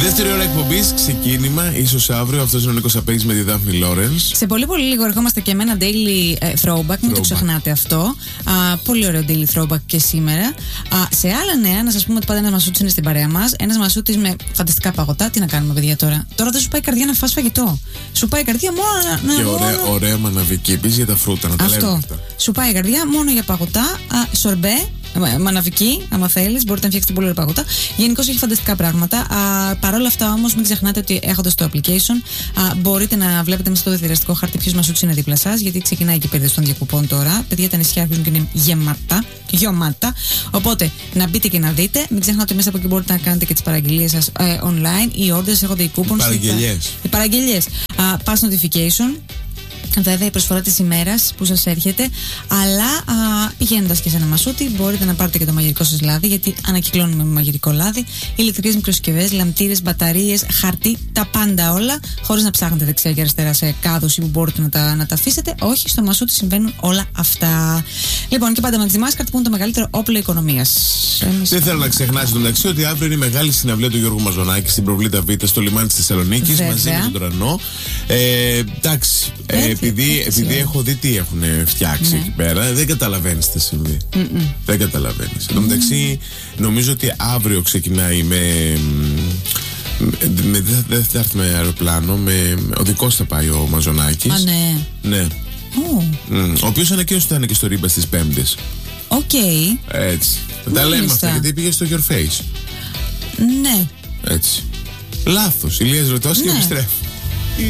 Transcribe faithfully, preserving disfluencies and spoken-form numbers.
Δεύτερη ώρα εκπομπής, ξεκίνημα, ίσως αύριο. Αυτός είναι ο Νίκος Απέγης με τη Δάφνη Λόρενς. Σε πολύ πολύ λίγο ερχόμαστε και με ένα daily ε, throwback, μην το ξεχνάτε αυτό. Α, πολύ ωραίο daily throwback και σήμερα. Α, σε άλλα νέα, να σας πούμε ότι πάντα ένας μασούτης είναι στην παρέα μας. Ένας μασούτης με φανταστικά παγωτά. Τι να κάνουμε, παιδιά, τώρα. Τώρα δεν σου πάει η καρδιά να φας φαγητό. Σου πάει η καρδιά μόνο να. Και μόνο... ωραία, ωραία μαναβική επίσης για τα φρούτα, να τα λέμε αυτά. Σου πάει η καρδιά μόνο για παγωτά, α, σορμπέ. Μαναβική, άμα θέλεις, μπορείτε να φτιάξετε πολύ ωραία παγωτά. Γενικώς έχει φανταστικά πράγματα. Α, Παρ' όλα αυτά όμως, μην ξεχνάτε ότι έχοντας το application, α, μπορείτε να βλέπετε μέσα στο δευτεραστικό χάρτη ποιος μασούτης είναι δίπλα σας, γιατί ξεκινάει και η περίοδος των διακοπών τώρα. Παιδιά, τα νησιά αρχίζουν και είναι γεμάτα. Γεωμάτα. Οπότε να μπείτε και να δείτε. Μην ξεχνάτε ότι μέσα από εκεί μπορείτε να κάνετε και τις παραγγελίες σας ε, online. Οι orders, έχονται οι coupons. Οι παραγγελίες. Οι παραγγελίες. Pass notification. Βέβαια η προσφορά της ημέρας που σας έρχεται, αλλά πηγαίνοντας και σε ένα μασούτι μπορείτε να πάρετε και το μαγειρικό σας λάδι, γιατί ανακυκλώνουμε με μαγειρικό λάδι, ηλεκτρικές μικροσυσκευές, λαμπτήρες, μπαταρίες, χαρτί, τα πάντα όλα, χωρίς να ψάχνετε δεξιά και αριστερά σε κάδους που μπορείτε να τα, να τα αφήσετε. Όχι, στο μασούτι συμβαίνουν όλα αυτά. Λοιπόν, και πάντα με τη Mastercard που είναι το μεγαλύτερο όπλο οικονομίας. Δεν θέλω να ξεχνάς εντωμεταξύ ότι αύριο είναι η μεγάλη συναυλία του Γιώργου Μαζονάκη στην Προβλήτα Β στο λιμάνι της Θεσσαλονίκης μαζί με τον Τρανό. Ε, εντάξει. Ε, επειδή επειδή έχω δει τι έχουν φτιάξει, ναι, εκεί πέρα, δεν καταλαβαίνεις τι συμβεί. Mm-mm. Δεν καταλαβαίνεις. Εν τω μεταξύ, νομίζω ότι αύριο ξεκινάει με. με δεν θα έρθει με αεροπλάνο, με οδικός θα πάει ο Μαζονάκης. Α, ναι. Ναι. Oh. Mm. Ο οποίος ανακοίνωσε ότι θα είναι και στο Ρίμπα στις Πέμπτες. Οκ. Okay. Έτσι. Τα λέμε αυτά γιατί πήγε στο Your Face. Ναι. Έτσι. Λάθος. Ηλίας ρωτός, ναι, και επιστρέφω.